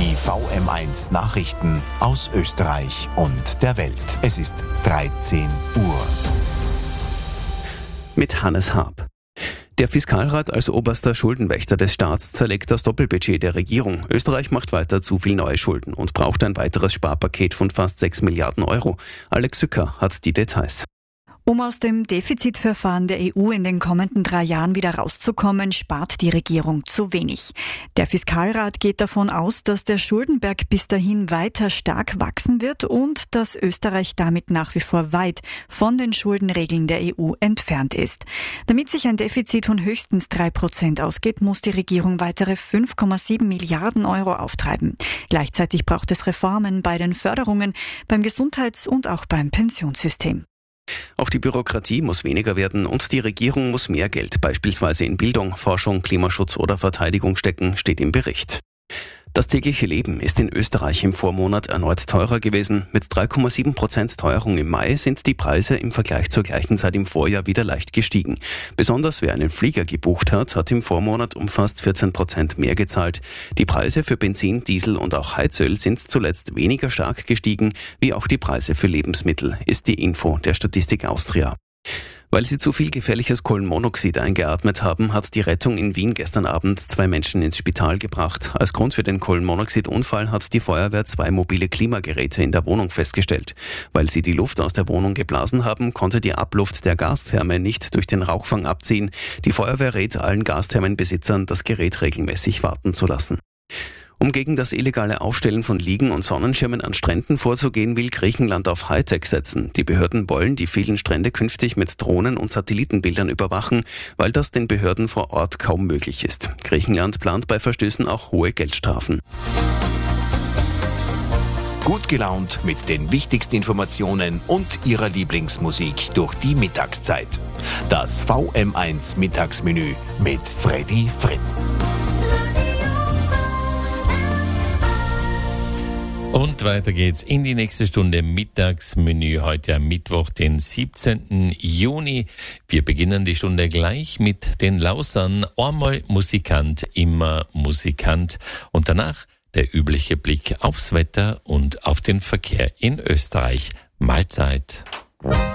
Die VM1 Nachrichten aus Österreich und der Welt. Es ist 13 Uhr. Mit Hannes Haab. Der Fiskalrat als oberster Schuldenwächter des Staats zerlegt das Doppelbudget der Regierung. Österreich macht weiter zu viel neue Schulden und braucht ein weiteres Sparpaket von fast 6 Milliarden Euro. Alex Sücker hat die Details. Um aus dem Defizitverfahren der EU in den kommenden 3 Jahren wieder rauszukommen, spart die Regierung zu wenig. Der Fiskalrat geht davon aus, dass der Schuldenberg bis dahin weiter stark wachsen wird und dass Österreich damit nach wie vor weit von den Schuldenregeln der EU entfernt ist. Damit sich ein Defizit von höchstens 3% ausgeht, muss die Regierung weitere 5,7 Milliarden Euro auftreiben. Gleichzeitig braucht es Reformen bei den Förderungen, beim Gesundheits- und auch beim Pensionssystem. Auch die Bürokratie muss weniger werden und die Regierung muss mehr Geld, beispielsweise in Bildung, Forschung, Klimaschutz oder Verteidigung stecken, steht im Bericht. Das tägliche Leben ist in Österreich im Vormonat erneut teurer gewesen. Mit 3,7% Teuerung im Mai sind die Preise im Vergleich zur gleichen Zeit im Vorjahr wieder leicht gestiegen. Besonders wer einen Flieger gebucht hat im Vormonat um fast 14% mehr gezahlt. Die Preise für Benzin, Diesel und auch Heizöl sind zuletzt weniger stark gestiegen, wie auch die Preise für Lebensmittel, ist die Info der Statistik Austria. Weil sie zu viel gefährliches Kohlenmonoxid eingeatmet haben, hat die Rettung in Wien gestern Abend 2 Menschen ins Spital gebracht. Als Grund für den Kohlenmonoxidunfall hat die Feuerwehr 2 mobile Klimageräte in der Wohnung festgestellt. Weil sie die Luft aus der Wohnung geblasen haben, konnte die Abluft der Gastherme nicht durch den Rauchfang abziehen. Die Feuerwehr rät allen Gasthermenbesitzern, das Gerät regelmäßig warten zu lassen. Um gegen das illegale Aufstellen von Liegen und Sonnenschirmen an Stränden vorzugehen, will Griechenland auf Hightech setzen. Die Behörden wollen die vielen Strände künftig mit Drohnen und Satellitenbildern überwachen, weil das den Behörden vor Ort kaum möglich ist. Griechenland plant bei Verstößen auch hohe Geldstrafen. Gut gelaunt mit den wichtigsten Informationen und Ihrer Lieblingsmusik durch die Mittagszeit. Das VM1 Mittagsmenü mit Freddy Fritz. Und weiter geht's in die nächste Stunde Mittagsmenü heute am Mittwoch, den 17. Juni. Wir beginnen die Stunde gleich mit den Lausern. Einmal Musikant, immer Musikant. Und danach der übliche Blick aufs Wetter und auf den Verkehr in Österreich. Mahlzeit.